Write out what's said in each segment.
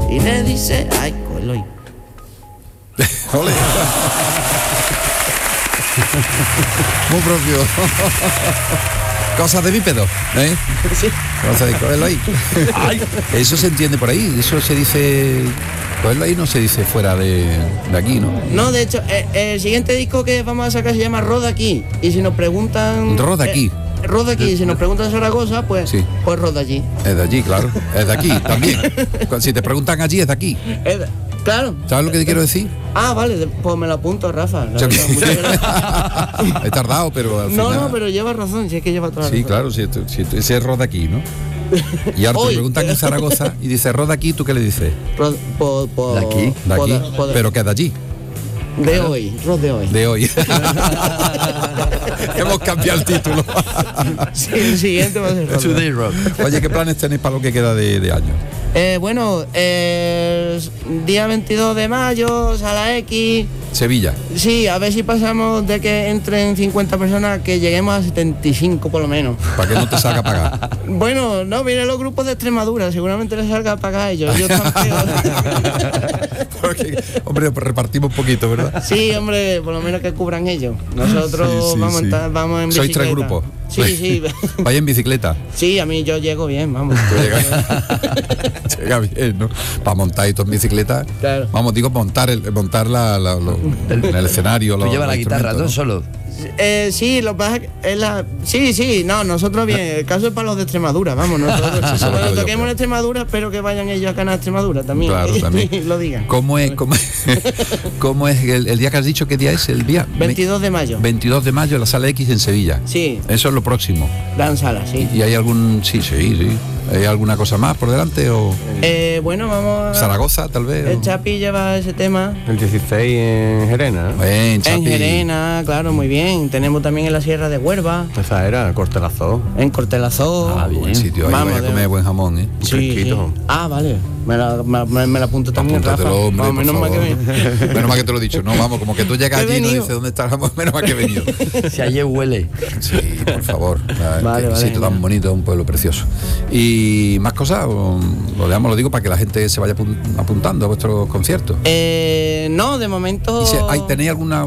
y le dice, ay, Eloy. Ole. Muy propio. Cosas de bípedo, ¿eh? Sí. Cosas de cogerlo ahí. Ay. Eso se entiende por ahí, eso se dice. Cogerlo ahí no se dice fuera de aquí, ¿no? No, de hecho, el siguiente disco que vamos a sacar se llama Roda Aquí. Y si nos preguntan... Roda Aquí. Roda Aquí, si nos preguntan Zaragoza, pues, sí. Pues Roda Allí. Es de allí, claro. Es de aquí también. Si te preguntan allí, es de aquí. Claro. ¿Sabes lo que te quiero decir? Ah, vale, pues me lo apunto, Rafa. He tardado, pero al final... No, pero lleva razón, si es que lleva toda la razón. Claro, si ese es Roda Aquí, ¿no? Y ahora te preguntan en Zaragoza y dice Roda Aquí, ¿tú qué le dices? De aquí. De aquí, pero que es de allí. De hoy, Rod de hoy. De hoy. Hemos cambiado el título. Sí, el siguiente va a ser Rod. Today Rock. Oye, ¿qué planes tenéis para lo que queda de año? Bueno, día 22 de mayo, Sala X. Sevilla. Sí, a ver si pasamos de que entren 50 personas, que lleguemos a 75 por lo menos. Para que no te salga a pagar. Bueno, no, vienen los grupos de Extremadura, seguramente les salga a pagar a ellos. Están feos. Porque, hombre, pues repartimos un poquito, ¿verdad? Sí, hombre, por lo menos que cubran ellos. Nosotros vamos en bicicleta. ¿Sois 3 grupos? Sí. ¿Vais en bicicleta? Sí, a mí yo llego bien, vamos. Llega bien, ¿no? Para montar esto en bicicleta. Claro. Vamos, digo, montar el el escenario. Tú llevas la guitarra, ¿no? Solo. Sí, lo que pasa es la... Sí, no, nosotros bien, el caso es para los de Extremadura, vamos, nosotros cuando toquemos en Extremadura, espero que vayan ellos a ganar Extremadura también. Claro, también. Lo digan. ¿Cómo es el día que has dicho? ¿Qué día es? El día 22 de mayo. 22 de mayo, la Sala X en Sevilla. Sí. Eso es lo próximo. Gran sala, sí. ¿Y hay algún...? Sí. ¿Hay alguna cosa más por delante o...? Bueno, vamos a... Zaragoza, tal vez. El Chapi lleva ese tema. El 16 en Gerena, ¿no? En Gerena, claro, muy bien. Tenemos también en la Sierra de Huelva. Esa era, Cortelazó. En Cortelazó. Buen sitio, ahí vais a comer buen jamón, ¿eh? Sí. Ah, vale. Me la apunto también, Rafa. Hombre, vamos, menos mal que te lo he dicho. No, vamos, como que tú llegas allí y no dices dónde estábamos, menos mal que he venido. Si allí huele. Sí, por favor. Vale, sitio tan bonito, un pueblo precioso. ¿Y más cosas? Lo digo para que la gente se vaya apuntando a vuestros conciertos. No, de momento... ¿Tenéis alguna...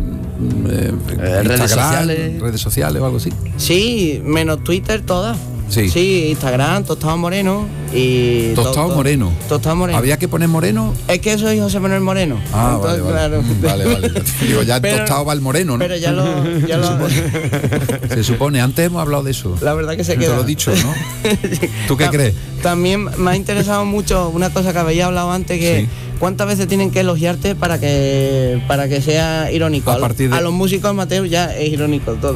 redes sociales o algo así? Sí, menos Twitter todas. Sí, Instagram, Tostado Moreno y... Tostado Moreno. ¿Había que poner Moreno? Es que soy José Manuel Moreno. Ah, entonces, vale. Digo, ya Tostado va el Moreno, ¿no? Pero ya lo se supone, antes hemos hablado de eso. La verdad que se queda. Te lo he dicho, ¿no? ¿Tú qué crees? También me ha interesado mucho una cosa que habéis hablado antes, que ¿cuántas veces tienen que elogiarte para que sea irónico? A los músicos amateurs ya es irónico todo.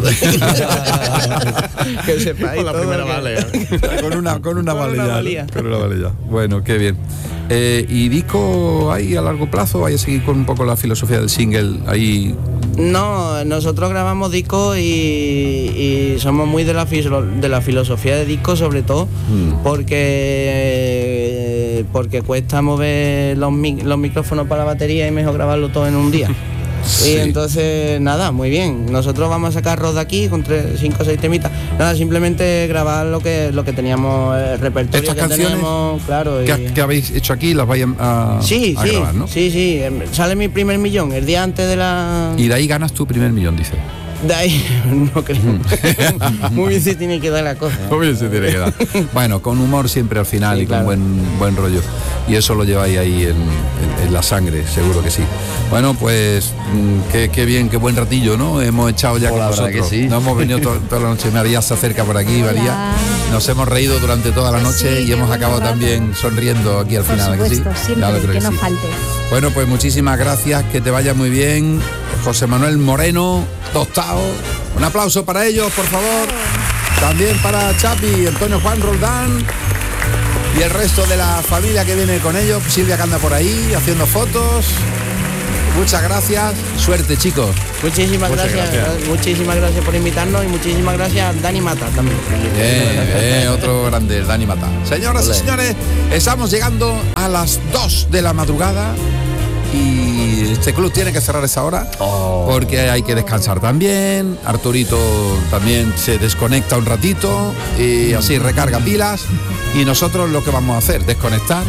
Que sepáis con la primera vale. Con una valía. Bueno, qué bien. ¿Y disco ahí a largo plazo? ¿Vais a seguir con un poco la filosofía del single ahí? No, nosotros grabamos discos y somos muy de la filosofía de discos, sobre todo porque cuesta mover los micrófonos para la batería y mejor grabarlo todo en un día. Sí. Y entonces, nada, muy bien. Nosotros vamos a sacar Roda Aquí con 5 o 6 temitas. Nada, simplemente grabar lo que teníamos, el repertorio. ¿Estas canciones tenemos, claro. que habéis hecho aquí las vais a grabar, ¿no? Sí. Sale mi primer millón, el día antes de la... Y de ahí ganas tu primer millón, dice. De ahí, no creo. Muy bien se tiene que dar la cosa. Muy bien se tiene que dar. Bueno, con humor siempre al final y claro. con buen rollo. Y eso lo lleváis ahí en la sangre, seguro que sí. Bueno, pues qué bien, qué buen ratillo, ¿no? Hemos echado ya con nosotros. Que sí. No hemos venido toda la noche. María se acerca por aquí, María. Nos hemos reído durante toda la noche y hemos acabado también sonriendo aquí al final. Por supuesto, siempre, que no falte. Bueno, pues muchísimas gracias, que te vaya muy bien. José Manuel Moreno, Tostado. Un aplauso para ellos, por favor. También para Chapi, Antonio Juan Roldán y el resto de la familia que viene con ellos. Silvia que anda por ahí haciendo fotos. Muchas gracias. Suerte, chicos. Muchísimas gracias. Muchísimas gracias por invitarnos y muchísimas gracias a Dani Mata también. Otro grande, Dani Mata. Señoras y señores, estamos llegando a las 2 de la madrugada y este club tiene que cerrar esa hora porque hay que descansar también. Arturito también se desconecta un ratito y así recarga pilas. Y nosotros lo que vamos a hacer, desconectar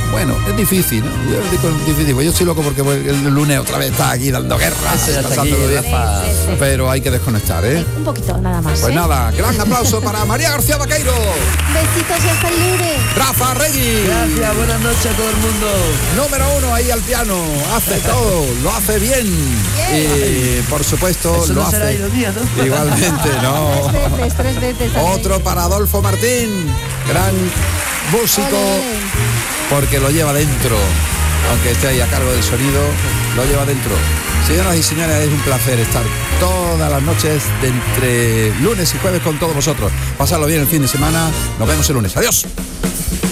Bueno, es difícil, ¿no? Yo digo difícil, pues yo estoy loco porque el lunes otra vez está aquí dando guerra, pasándolo bien. Pero hay que desconectar, ¿eh? Un poquito, nada más. Pues nada, gran aplauso para María García Vaqueiro. Besitos y hasta el lunes. Rafa Regui. Gracias, buenas noches a todo el mundo. Número 1 ahí al piano, hace todo, lo hace bien. Y por supuesto eso lo no hace. será ironía, ¿no? Igualmente, no. Tres veces. Otro para Adolfo Martín, gran músico, porque lo lleva dentro, aunque esté ahí a cargo del sonido, lo lleva dentro. Señoras y señores, es un placer estar todas las noches de entre lunes y jueves con todos vosotros. Pasarlo bien el fin de semana, nos vemos el lunes. Adiós.